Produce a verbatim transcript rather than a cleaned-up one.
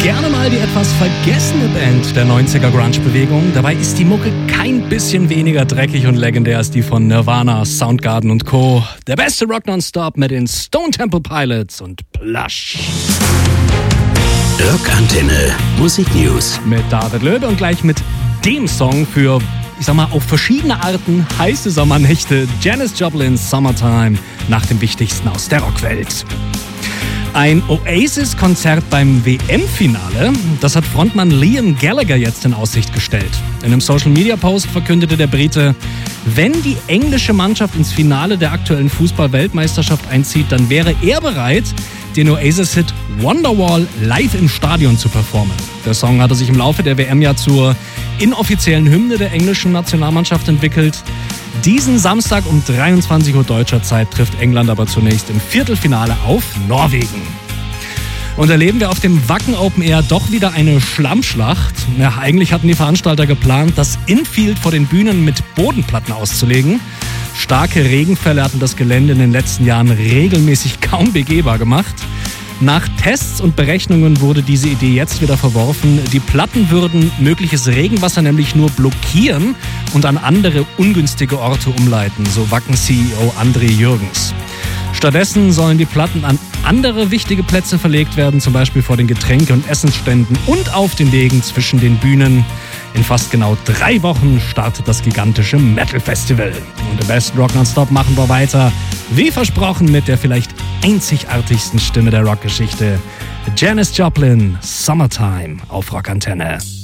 Gerne mal die etwas vergessene Band der neunziger Grunge-Bewegung. Dabei ist die Mucke kein bisschen weniger dreckig und legendär als die von Nirvana, Soundgarden und Co. Der beste Rock nonstop mit den Stone Temple Pilots und Plush. Rockantenne Musik News Mit David Löbe und gleich mit dem Song für, ich sag mal, auf verschiedene Arten heiße Sommernächte. Janis Joplin's Summertime nach dem Wichtigsten aus der Rockwelt. Ein Oasis-Konzert beim W M-Finale, das hat Frontmann Liam Gallagher jetzt in Aussicht gestellt. In einem Social-Media-Post verkündete der Brite, wenn die englische Mannschaft ins Finale der aktuellen Fußball-Weltmeisterschaft einzieht, dann wäre er bereit, den Oasis-Hit Wonderwall live im Stadion zu performen. Der Song hatte sich im Laufe der W M ja zur inoffiziellen Hymne der englischen Nationalmannschaft entwickelt. Diesen Samstag um dreiundzwanzig Uhr deutscher Zeit trifft England aber zunächst im Viertelfinale auf Norwegen. Und erleben wir auf dem Wacken Open Air doch wieder eine Schlammschlacht. Ja, eigentlich hatten die Veranstalter geplant, das Infield vor den Bühnen mit Bodenplatten auszulegen. Starke Regenfälle hatten das Gelände in den letzten Jahren regelmäßig kaum begehbar gemacht. Nach Tests und Berechnungen wurde diese Idee jetzt wieder verworfen. Die Platten würden mögliches Regenwasser nämlich nur blockieren und an andere ungünstige Orte umleiten, so Wacken-C E O André Jürgens. Stattdessen sollen die Platten an andere wichtige Plätze verlegt werden, zum Beispiel vor den Getränke- und Essensständen und auf den Wegen zwischen den Bühnen. In fast genau drei Wochen startet das gigantische Metal-Festival. Und im besten Rock Nonstop machen wir weiter, wie versprochen, mit der vielleicht einzigartigsten Stimme der Rockgeschichte. Janis Joplin, Summertime auf Rockantenne.